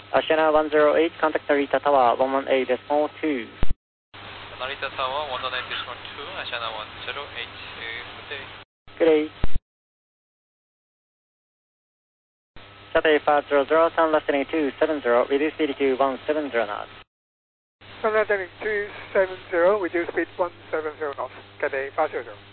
Ashana 108, contact Narita Tower 118.2. Narita Tower 118.2, Ashana 108. Good day. Good day. Saturday 500, Sun left heading 270, reduce speed to 170 knots. Sun left heading 270, reduce speed 170 knots. Good day, 500.